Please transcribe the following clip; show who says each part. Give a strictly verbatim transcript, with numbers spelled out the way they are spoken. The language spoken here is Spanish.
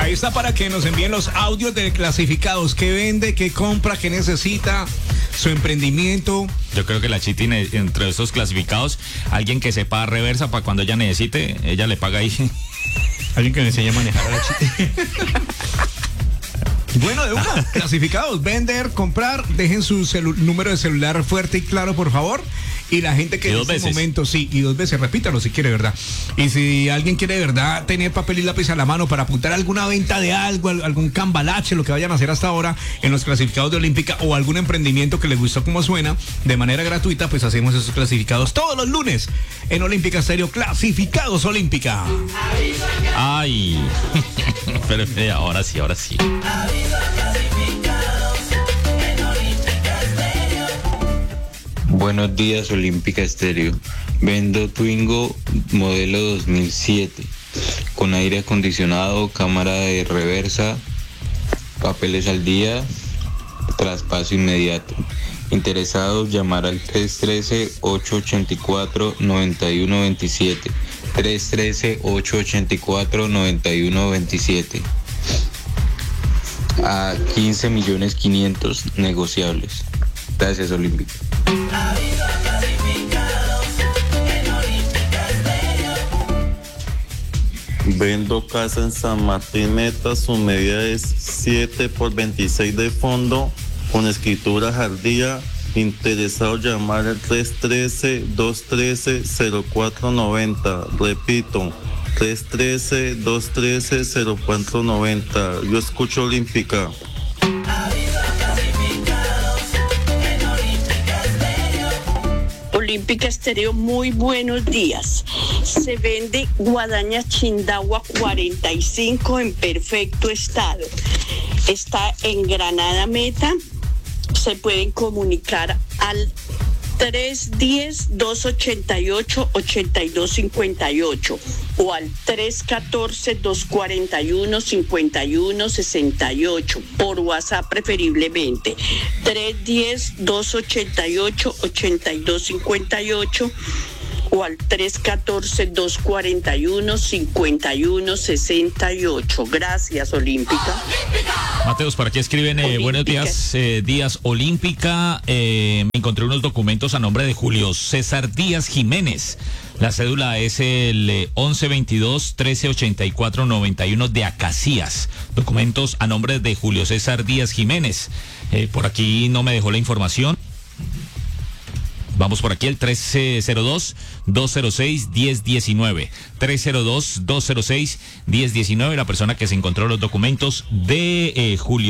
Speaker 1: Ahí está para que nos envíen los audios de clasificados. ¿Qué vende? ¿Qué compra? ¿Qué necesita? Su emprendimiento.
Speaker 2: Yo creo que la Chiti, entre esos clasificados, alguien que sepa reversa para cuando ella necesite, ella le paga ahí.
Speaker 1: Alguien que me enseñe a manejar a la Chiti. Bueno, de una, clasificados, vender, comprar, dejen su celu- número de celular fuerte y claro, por favor. Y la gente que
Speaker 2: y
Speaker 1: en
Speaker 2: dos
Speaker 1: este
Speaker 2: veces.
Speaker 1: momento, sí, y dos veces, repítalo si quiere, ¿verdad? Y si alguien quiere, de verdad, tener papel y lápiz a la mano para apuntar alguna venta de algo, algún cambalache, lo que vayan a hacer hasta ahora en los clasificados de Olímpica o algún emprendimiento que les gustó como suena, de manera gratuita, pues hacemos esos clasificados todos los lunes en Olímpica Estéreo, clasificados Olímpica.
Speaker 2: Ay, pero eh, ahora sí, ahora sí.
Speaker 3: Buenos días, Olímpica Estéreo. Vendo Twingo modelo dos mil siete con aire acondicionado, cámara de reversa, papeles al día, traspaso inmediato. Interesados, llamar al tres uno tres, ocho ocho cuatro, nueve uno dos siete. tres uno tres, ocho ocho cuatro, nueve uno dos siete. A quince millones quinientos negociables. Gracias, Olímpica.
Speaker 4: Vendo casa en San Martín Meta, su medida es siete por veintiséis de fondo, con escrituras al día. Interesado, llamar al tres uno tres, dos uno tres, cero cuatro nueve cero. Repito, tres uno tres, dos uno tres, cero cuatro nueve cero. Yo escucho Olímpica.
Speaker 5: Olímpica Estéreo, muy buenos días. Se vende guadaña Chindagua cuarenta y cinco en perfecto estado. Está en Granada Meta. Se pueden comunicar al tres uno cero, dos ocho ocho, ocho dos cinco ocho o al tres uno cuatro, dos cuatro uno, cinco uno seis ocho, por WhatsApp preferiblemente. tres uno cero, dos ocho ocho, ocho dos cinco ocho o al tres uno cuatro, dos cuatro uno, cinco uno seis ocho. Gracias, Olímpica.
Speaker 2: Mateos, por aquí escriben, eh, buenos días, eh, Díaz Olímpica. Eh, me encontré unos documentos a nombre de Julio César Díaz Jiménez. La cédula es el eh, once veintidós, trece ochenta y cuatro noventa y uno de Acacías. Documentos a nombre de Julio César Díaz Jiménez. Eh, por aquí no me dejó la información. Vamos por aquí, el tres cero dos, dos cero seis, uno cero uno nueve. tres cero dos, dos cero seis, uno cero uno nueve, la persona que se encontró los documentos de eh, Julio